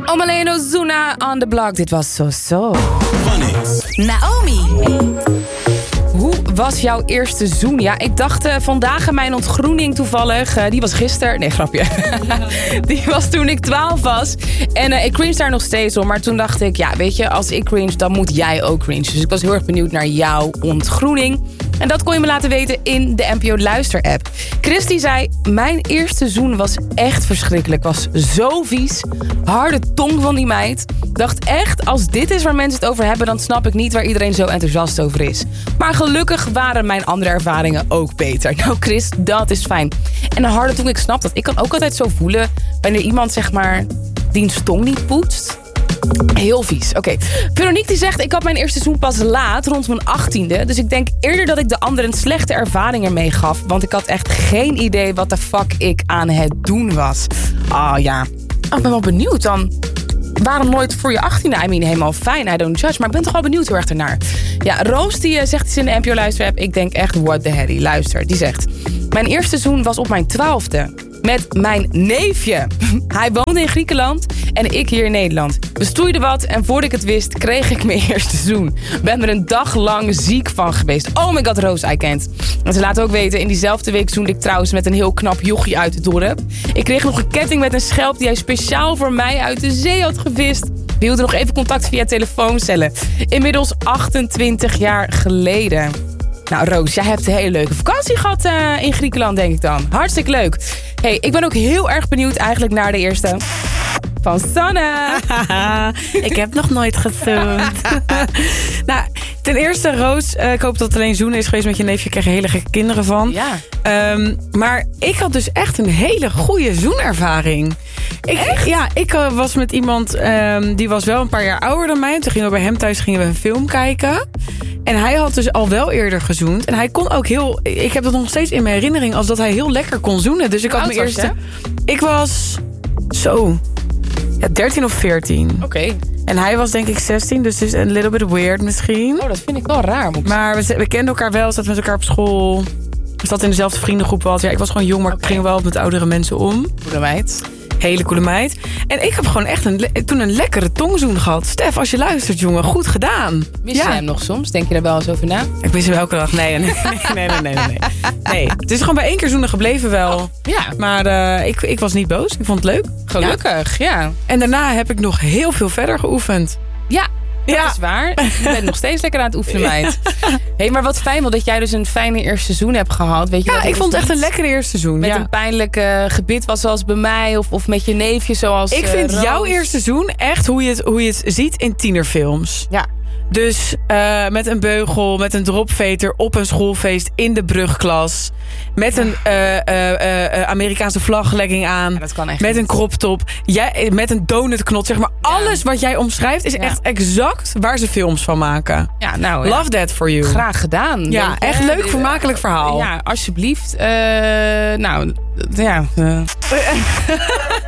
Omale en Ozuna on the block. Dit was So. Naomi. Hoe was jouw eerste zoen? Ja, ik dacht vandaag aan mijn ontgroening toevallig. Die was gisteren. Nee, grapje. Die was toen ik 12 was. En ik cringe daar nog steeds om. Maar toen dacht ik, ja, weet je, als ik cringe, dan moet jij ook cringe. Dus ik was heel erg benieuwd naar jouw ontgroening. En dat kon je me laten weten in de NPO Luister-app. Christy zei, mijn eerste zoen was echt verschrikkelijk. Was zo vies. Harde tong van die meid. Dacht echt, als dit is waar mensen het over hebben, dan snap ik niet waar iedereen zo enthousiast over is. Maar gelukkig waren mijn andere ervaringen ook beter. Nou Chris, dat is fijn. En een harde tong, ik snap dat. Ik kan ook altijd zo voelen wanneer iemand, zeg maar, diens tong niet poetst. Heel vies. Oké. Veronique die zegt, ik had mijn eerste zoen pas laat, rond mijn 18e. Dus ik denk eerder dat ik de anderen slechte ervaringen meegaf. Want ik had echt geen idee wat de fuck ik aan het doen was. Ja. Ik ben wel benieuwd dan. Waarom nooit voor je 18e? I mean, helemaal fijn, I don't judge. Maar ik ben toch wel benieuwd heel erg ernaar. Ja, Roos die zegt iets in de NPO Luister-app. Ik denk echt, what the hell. Luister, die zegt, mijn eerste zoen was op mijn 12e. Met mijn neefje. Hij woonde in Griekenland en ik hier in Nederland. We stoeiden wat en voordat ik het wist, kreeg ik mijn eerste zoen. Ben er een dag lang ziek van geweest. Oh my god, Roos, I can't. En ze laat ook weten, in diezelfde week zoende ik trouwens met een heel knap jochie uit het dorp. Ik kreeg nog een ketting met een schelp die hij speciaal voor mij uit de zee had gevist. We hielden nog even contact via telefooncellen. Inmiddels 28 jaar geleden. Nou Roos, jij hebt een hele leuke vakantie gehad in Griekenland, denk ik dan. Hartstikke leuk. Hey, ik ben ook heel erg benieuwd eigenlijk naar de eerste van Sanne. Ik heb nog nooit gezoend. Nou, ten eerste, Roos, ik hoop dat het alleen zoenen is geweest met je neefje. Je kreeg er hele gekke kinderen van. Ja. Maar ik had dus echt een hele goede zoenervaring. Ik was met iemand, die was wel een paar jaar ouder dan mij. Toen gingen we bij hem thuis een film kijken. En hij had dus al wel eerder gezoend. En hij kon ook heel... Ik heb dat nog steeds in mijn herinnering als dat hij heel lekker kon zoenen. Dus ik had mijn eerste... Ik was... Zo... Ja, 13 of 14. Oké. En hij was denk ik 16, dus het is een little bit weird misschien. Oh, dat vind ik wel raar. Maar we kenden elkaar wel, zaten met elkaar op school. We zaten in dezelfde vriendengroep wel. Ja, ik was gewoon jong, maar ik ging wel met oudere mensen om. Goede meid. Hele coole meid. En ik heb gewoon echt toen een lekkere tongzoen gehad. Stef, als je luistert, jongen, goed gedaan. Mis je hem nog soms? Denk je er wel eens over na? Ik mis hem elke dag. Nee. Nee, het is gewoon bij 1 keer zoenen gebleven wel. Oh, ja. Maar ik was niet boos. Ik vond het leuk. Gelukkig, ja. En daarna heb ik nog heel veel verder geoefend. Ja. Dat is waar. Je bent nog steeds lekker aan het oefenen, meid. Hey, maar wat fijn wel dat jij dus een fijne eerste seizoen hebt gehad. Weet je, ja, ik vond het echt een lekkere eerste seizoen. Met een pijnlijk gebit was zoals bij mij. Of met je neefje zoals ik vind Roos. Jouw eerste seizoen echt hoe je het ziet in tienerfilms. Ja. Dus met een beugel, met een dropveter op een schoolfeest in de brugklas. Met een Amerikaanse vlaglegging aan. Ja, dat kan echt met niet. Een crop top. Met een donutknot. Zeg maar, alles wat jij omschrijft is echt exact waar ze films van maken. Ja, nou, Love that for you. Graag gedaan. Ja, echt leuk, vermakelijk verhaal. Ja, alsjeblieft.